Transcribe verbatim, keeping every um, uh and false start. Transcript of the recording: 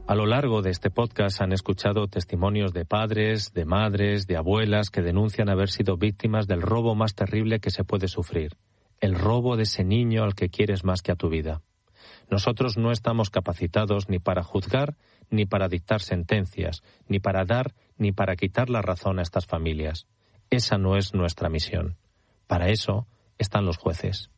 A lo largo de este podcast han escuchado testimonios de padres, de madres, de abuelas que denuncian haber sido víctimas del robo más terrible que se puede sufrir, el robo de ese niño al que quieres más que a tu vida. Nosotros no estamos capacitados ni para juzgar, ni para dictar sentencias, ni para dar, ni para quitar la razón a estas familias. Esa no es nuestra misión. Para eso están los jueces.